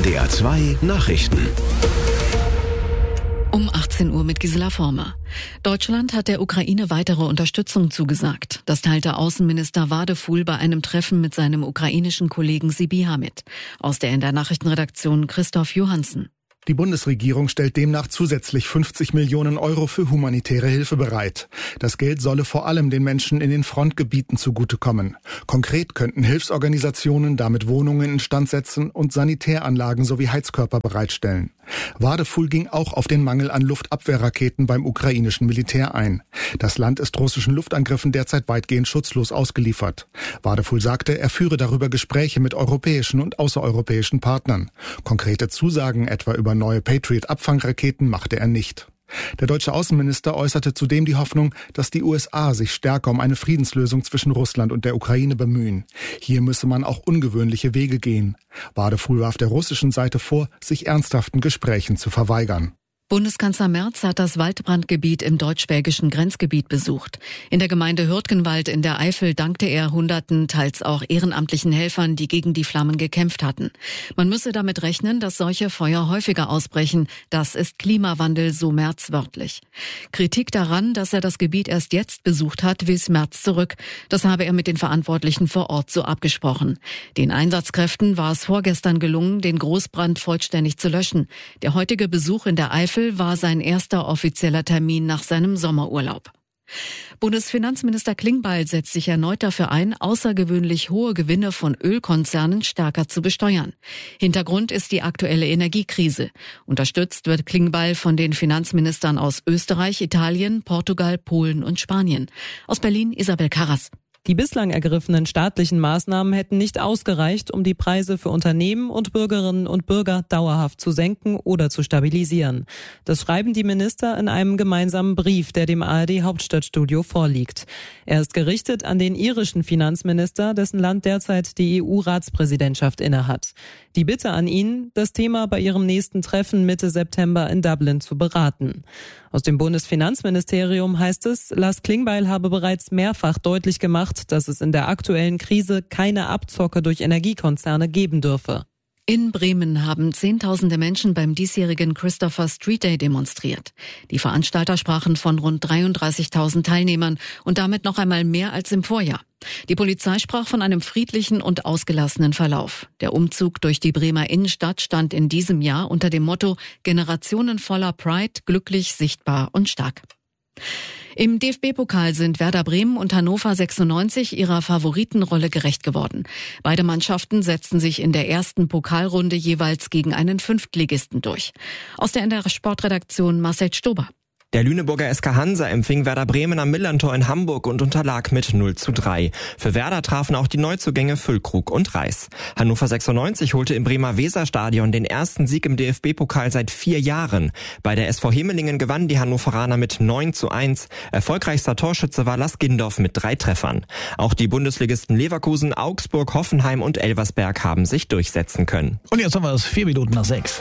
NDR 2 Nachrichten. Um 18 Uhr mit Gisela Former. Deutschland hat der Ukraine weitere Unterstützung zugesagt. Das teilte Außenminister Wadefuhl bei einem Treffen mit seinem ukrainischen Kollegen Sybiha mit. Aus der NDR Nachrichtenredaktion Christoph Johansen. Die Bundesregierung stellt demnach zusätzlich 50 Millionen Euro für humanitäre Hilfe bereit. Das Geld solle vor allem den Menschen in den Frontgebieten zugutekommen. Konkret könnten Hilfsorganisationen damit Wohnungen instand setzen und Sanitäranlagen sowie Heizkörper bereitstellen. Wadefuhl ging auch auf den Mangel an Luftabwehrraketen beim ukrainischen Militär ein. Das Land ist russischen Luftangriffen derzeit weitgehend schutzlos ausgeliefert. Wadefuhl sagte, er führe darüber Gespräche mit europäischen und außereuropäischen Partnern. Konkrete Zusagen etwa über neue Patriot-Abfangraketen machte er nicht. Der deutsche Außenminister äußerte zudem die Hoffnung, dass die USA sich stärker um eine Friedenslösung zwischen Russland und der Ukraine bemühen. Hier müsse man auch ungewöhnliche Wege gehen. Wadefuhl warf der russischen Seite vor, sich ernsthaften Gesprächen zu verweigern. Bundeskanzler Merz hat das Waldbrandgebiet im deutsch-belgischen Grenzgebiet besucht. In der Gemeinde Hürtgenwald in der Eifel dankte er Hunderten, teils auch ehrenamtlichen Helfern, die gegen die Flammen gekämpft hatten. Man müsse damit rechnen, dass solche Feuer häufiger ausbrechen. Das ist Klimawandel, so Merz wörtlich. Kritik daran, dass er das Gebiet erst jetzt besucht hat, wies Merz zurück. Das habe er mit den Verantwortlichen vor Ort so abgesprochen. Den Einsatzkräften war es vorgestern gelungen, den Großbrand vollständig zu löschen. Der heutige Besuch in der Eifel war sein erster offizieller Termin nach seinem Sommerurlaub. Bundesfinanzminister Klingbeil setzt sich erneut dafür ein, außergewöhnlich hohe Gewinne von Ölkonzernen stärker zu besteuern. Hintergrund ist die aktuelle Energiekrise. Unterstützt wird Klingbeil von den Finanzministern aus Österreich, Italien, Portugal, Polen und Spanien. Aus Berlin Isabel Karras. Die bislang ergriffenen staatlichen Maßnahmen hätten nicht ausgereicht, um die Preise für Unternehmen und Bürgerinnen und Bürger dauerhaft zu senken oder zu stabilisieren. Das schreiben die Minister in einem gemeinsamen Brief, der dem ARD-Hauptstadtstudio vorliegt. Er ist gerichtet an den irischen Finanzminister, dessen Land derzeit die EU-Ratspräsidentschaft innehat. Die Bitte an ihn, das Thema bei ihrem nächsten Treffen Mitte September in Dublin zu beraten. Aus dem Bundesfinanzministerium heißt es, Lars Klingbeil habe bereits mehrfach deutlich gemacht, dass es in der aktuellen Krise keine Abzocke durch Energiekonzerne geben dürfe. In Bremen haben Zehntausende Menschen beim diesjährigen Christopher Street Day demonstriert. Die Veranstalter sprachen von rund 33.000 Teilnehmern und damit noch einmal mehr als im Vorjahr. Die Polizei sprach von einem friedlichen und ausgelassenen Verlauf. Der Umzug durch die Bremer Innenstadt stand in diesem Jahr unter dem Motto Generationen voller Pride, glücklich, sichtbar und stark. Im DFB-Pokal sind Werder Bremen und Hannover 96 ihrer Favoritenrolle gerecht geworden. Beide Mannschaften setzten sich in der ersten Pokalrunde jeweils gegen einen Fünftligisten durch. Aus der NDR Sportredaktion Marcel Stober. Der Lüneburger SK Hansa empfing Werder Bremen am Millerntor in Hamburg und unterlag mit 0:3. Für Werder trafen auch die Neuzugänge Füllkrug und Reis. Hannover 96 holte im Bremer Weserstadion den ersten Sieg im DFB-Pokal seit 4 Jahren. Bei der SV Hemelingen gewannen die Hannoveraner mit 9:1. Erfolgreichster Torschütze war Lars Gindorf mit 3 Treffern. Auch die Bundesligisten Leverkusen, Augsburg, Hoffenheim und Elversberg haben sich durchsetzen können. Und jetzt haben wir es 4:04.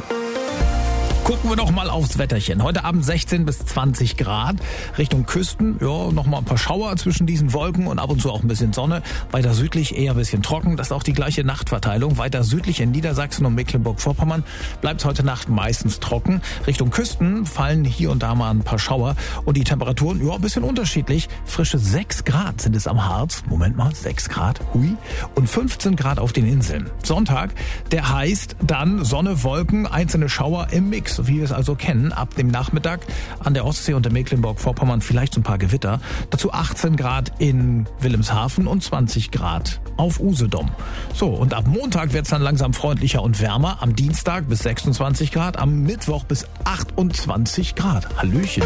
Gucken wir doch mal aufs Wetterchen. Heute Abend 16 bis 20 Grad. Richtung Küsten, ja, nochmal ein paar Schauer zwischen diesen Wolken und ab und zu auch ein bisschen Sonne. Weiter südlich eher ein bisschen trocken. Das ist auch die gleiche Nachtverteilung. Weiter südlich in Niedersachsen und Mecklenburg-Vorpommern bleibt es heute Nacht meistens trocken. Richtung Küsten fallen hier und da mal ein paar Schauer. Und die Temperaturen, ja, ein bisschen unterschiedlich. Frische 6 Grad sind es am Harz. Moment mal, 6 Grad, hui. Und 15 Grad auf den Inseln. Sonntag, der heißt dann Sonne, Wolken, einzelne Schauer im Mix, so wie wir es also kennen. Ab dem Nachmittag an der Ostsee und in Mecklenburg-Vorpommern vielleicht so ein paar Gewitter. Dazu 18 Grad in Wilhelmshaven und 20 Grad auf Usedom. So, und ab Montag wird es dann langsam freundlicher und wärmer. Am Dienstag bis 26 Grad, am Mittwoch bis 28 Grad. Hallöchen.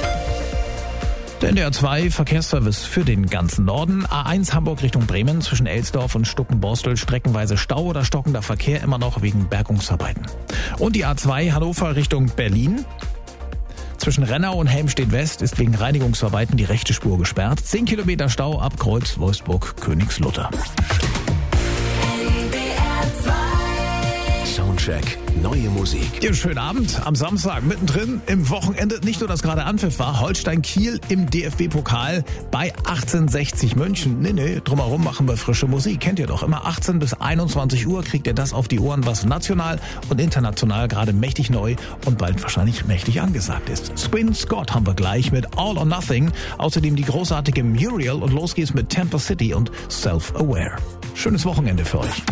Der NDR 2 Verkehrsservice für den ganzen Norden. A1 Hamburg Richtung Bremen zwischen Elsdorf und Stuckenborstel streckenweise Stau oder stockender Verkehr immer noch wegen Bergungsarbeiten. Und die A2 Hannover Richtung Berlin. Zwischen Rennau und Helmstedt-West ist wegen Reinigungsarbeiten die rechte Spur gesperrt. 10 Kilometer Stau ab Kreuz Wolfsburg Königslutter. Soundcheck. Soundcheck. Neue Musik. Ja, schönen Abend am Samstag mittendrin im Wochenende. Nicht nur, dass gerade Anpfiff war, Holstein Kiel im DFB-Pokal bei 1860 München. Nee, drumherum machen wir frische Musik. Kennt ihr doch, immer 18 bis 21 Uhr kriegt ihr das auf die Ohren, was national und international gerade mächtig neu und bald wahrscheinlich mächtig angesagt ist. Swin Scott haben wir gleich mit All or Nothing. Außerdem die großartige Muriel und los geht's mit Tampa City und Self-Aware. Schönes Wochenende für euch.